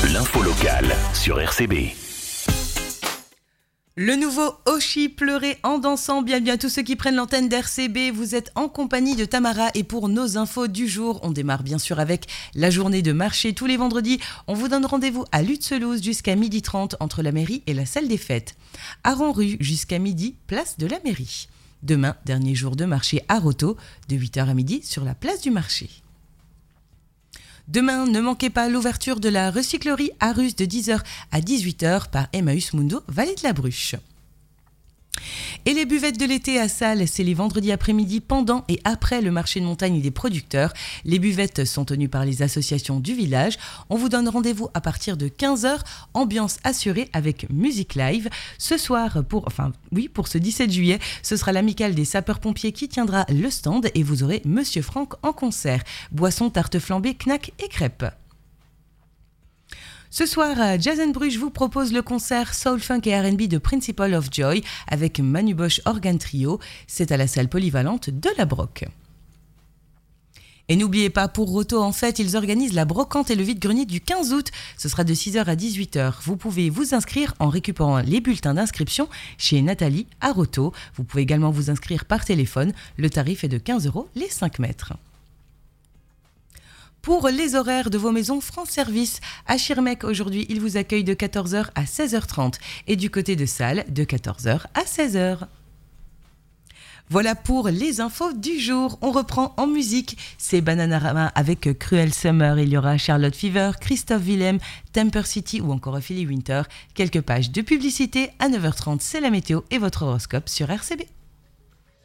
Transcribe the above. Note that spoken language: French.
L'info locale sur RCB. Le nouveau Oshi pleurer en dansant. Bien tous ceux qui prennent l'antenne d'RCB, vous êtes en compagnie de Tamara et pour nos infos du jour, on démarre bien sûr avec la journée de marché tous les vendredis. On vous donne rendez-vous à Lutzelouse jusqu'à 12h30 entre la mairie et la salle des fêtes. À Ranrue jusqu'à midi, place de la mairie. Demain, dernier jour de marché à Roto, de 8h à midi sur la place du marché. Demain, ne manquez pas l'ouverture de la recyclerie Arus de 10h à 18h par Emmaüs Mundo, Vallée de la Bruche. Et les buvettes de l'été à Salles, c'est les vendredis après-midi pendant et après le marché de montagne des producteurs. Les buvettes sont tenues par les associations du village. On vous donne rendez-vous à partir de 15h, ambiance assurée avec musique live. Ce soir, pour ce 17 juillet, ce sera l'amicale des sapeurs-pompiers qui tiendra le stand et vous aurez Monsieur Franck en concert. Boissons, tartes flambées, knacks et crêpes. Ce soir, Jazz & Bruges vous propose le concert Soul Funk et R&B de Principle of Joy avec Manu Bosch Organ Trio. C'est à la salle polyvalente de la Broc. Et n'oubliez pas, pour Roto, en fait, ils organisent la brocante et le vide-grenier du 15 août. Ce sera de 6h à 18h. Vous pouvez vous inscrire en récupérant les bulletins d'inscription chez Nathalie à Roto. Vous pouvez également vous inscrire par téléphone. Le tarif est de 15 € les 5 mètres. Pour les horaires de vos maisons France Service, à Schirmeck aujourd'hui, il vous accueille de 14h à 16h30 et du côté de Salles de 14h à 16h. Voilà pour les infos du jour. On reprend en musique. C'est Bananarama avec Cruel Summer. Il y aura Charlotte Fever, Christophe Willem, Temper City ou encore Ophélie Winter. Quelques pages de publicité. À 9h30, c'est la météo et votre horoscope sur RCB.